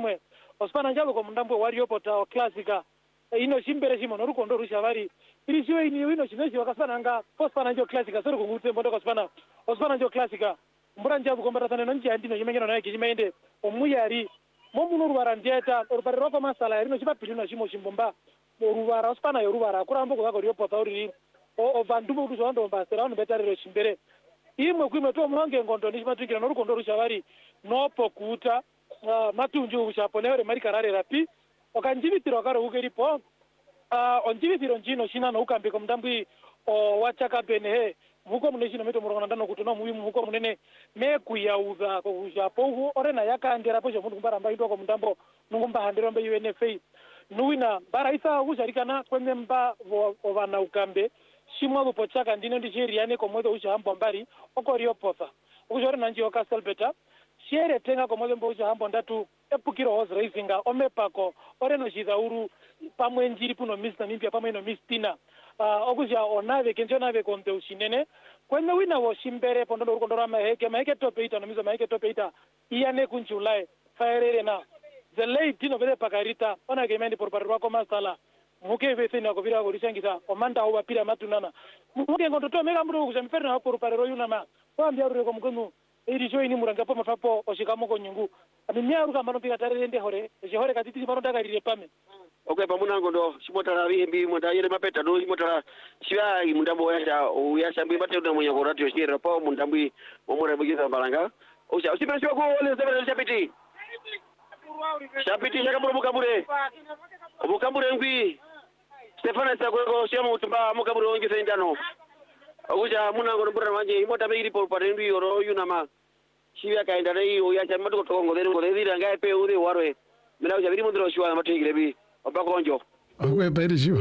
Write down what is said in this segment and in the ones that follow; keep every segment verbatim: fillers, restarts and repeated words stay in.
imwe osipana njalo kwa mndambo wariopota classica ino chimbere chimo norukondo rushavari iri chiwe ini ino chimechi wakasana nga osipana njo classica sori kungutse mbondo osipana osipana njo classica mbura njabu kombaratana nonji andino chimengeno naye chimeende omuyari momuno ruvara ndieta rupare roko masala rino chipapilino chimo chimbomba ruvara osipana yoruvara kurambo kuvako riopota uriri ovandumo kuti zvandombasera vanhu betariro chimbere imwe kuimwe tomuhange ngondo nichimatungira norukondo rushavari nopo kuta uh, matunju uchapo neore marikarare rapi okanjivitiro akarohuke ripo uh, onjivitiro njino china noukambiko mudambwi uh, wachakapene he muko mune chino mito murona ndano kuti no muyi muko munene mekuyauza ko uchapo uho orena yakandera posho mundu kumbaramba indoko mudambo nungumba handero mbe U N F A nuina baraisa usharikana kwememba ovana ukambe shimwa bupochaka ndino ndichiriane komwezo uchahambo mbari okorioposa ukujore nanjiyo Castle Beta shere tenga komwezo mbo uchahambo ndatu epukiro horse racing omepako oreno chizauru pamwe njiri puno Mister Nimpia pamwe no Mistina uh, okuja onave kenjonave konte ushinene kwene wina wo shimbere pondo urukondora maheke maheke topeita no mizo maheke topeita iyane kunjulai faerere na the late dino vele pakarita ona kemendi por parwa ko masala muke vese na kovira ko risangisa omanda au bapira matunana muke ngondo to mega muru kusemferna ha por parero yuna ma kwambia rure ko mukunu iri joini muranga po mafapo oshikamo ko nyungu ami myaru kama no pika tarere nde hore je hore katiti maronda karire pame okay pamuna ngondo shimotara bihimbi mwenda yele mapeta do shimotara shiwa mundambo yasha uyashambi bate ndo mwenye ko radio shira po mundambi momora bugiza balanga osha osipera shiwa ko ole zabera shapiti shapiti shaka muru mukabure mukabure ngwi Stefana Sakwego shema utumba mukabure onge sendano okuja muna ngono mbura manje imota be iri por parendi oro yunama shiwa kaenda rei uyasha matu ko tongo dero ngorezira ngai pe ure warwe mina uja biri mundro shiwa matigire bi obakonjo okwe pairi shiwa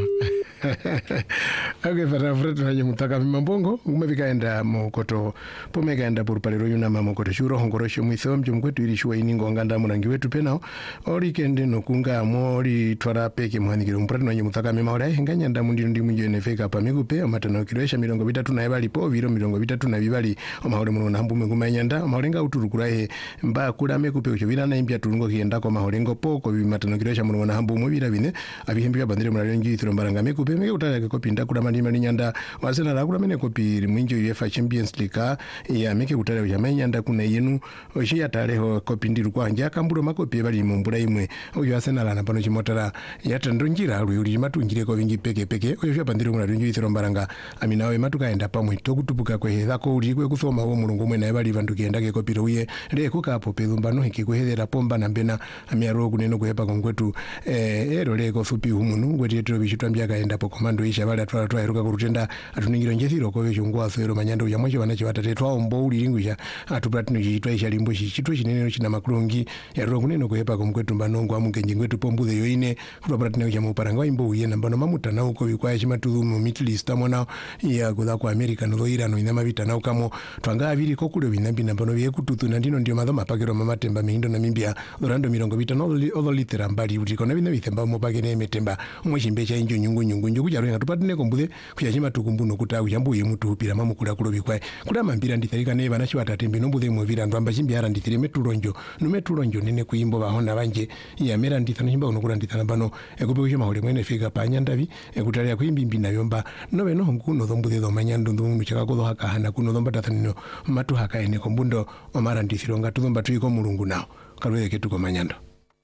okwe para fredo haje mutaka mambongo umevikaenda mokoto pomekaenda por palero yunama mokoto shuro hongorosho mwiso mjum kwetu iri shiwa iningo nganda murangi wetu penao ori kende nokunga mori twara peke mwanikiro mprati nanye mutaka mema ora henganya ndamu ndi ndi munjo nefeka pa migupe amatano kiloesha mirongo bitatu na ebali po viro mirongo bitatu na bibali omahore muno nambu megumanyanda amarenga uturukurahe mba kula mekupe uchobira na impya turungo kienda ko mahorengo poko bimatano kiloesha muno nambu mubira bine abihimbi bandire murarengi thiro mbaranga mekupe mege utara ko pinda kula mani mani nyanda wasena la kula mene kopi mwinjo UEFA Champions League ya meke utara ujamanyanda kuna yenu oshi yatareho kopi ndiru kwanja kamburo makopi bali mumbura imwe oyo asena la napano chimotara yatando njira ruyuri matungire ko vingi peke peke oyo sha bandire murarengi thiro mbaranga aminawe matukaenda pamwe tokutupuka kwe heza ko uri kwe kusoma wo mulungu mwe naye bali vandu kienda ke kopi ruye le kukapo pelumbano hikikuhethera pomba na mbena amiaro kuneno kuhepa kongwetu eh ero leko fupi humunu ngweti yetu bishitwa mbyaka enda po komando isha bali atwala twa eruka kurutenda atuningiro njethiro ko yongwa fero manyando ya mwacho banacho batatetwa ombo uli lingusha atuplatino chitwa isha limbo chitwa chinene china makulungi ero kuneno kuhepa kongwetu mbanongo amungenje ngwetu pombuze yoine kutaplatino cha muparanga imbo uye nambano mamutana uko bikwaya chimatulu mu Middle East amona ya kula kwa America no Iran ina mabita na ukamo twanga abiri ko kule binambi nambano bye kututu ndino ndio madhoma pakero mamatemba mihindo na mimbia orando mirongo bita no otho litera mbali utiko na bina bitemba mo bagene metemba mwishimbe cha injo nyungu nyungu njuku jarenga tupatine kombuze kuyachima tukumbuno kuta kuyambuye mutu upira mamukula kulo bikwa kula mambira nditharika ne bana chiwata tembe nombuze mwevira ndwamba chimbi ara ndithire meturonjo no meturonjo nene kuimbo bahona banje ya mera ndithana chimba unokula ndithana bano ekupe kushima hole mwene fika panya ndavi ekutalia kuimbimbi na yomba no beno hunkuno dhombuze do manyando ndungu chaka ko haka hana kuno dhomba tathanino matu haka ene kombundo omara ndithironga tudhomba tuiko mulungu nao kalwe ketu ko manyando.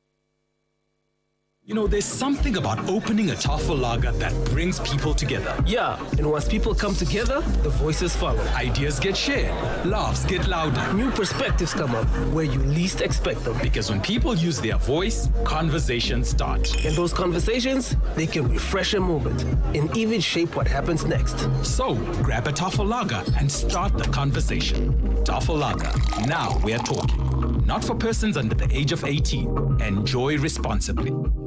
You know, there's something about opening a Tafel Lager that brings people together. Yeah, and once people come together, the voices follow. Ideas get shared, laughs get louder. New perspectives come up where you least expect them. Because when people use their voice, conversations start. And those conversations, they can refresh a moment and even shape what happens next. So, grab a Tafel Lager and start the conversation. Tafel Lager, now we're talking. Not for persons under the age of eighteen. Enjoy responsibly.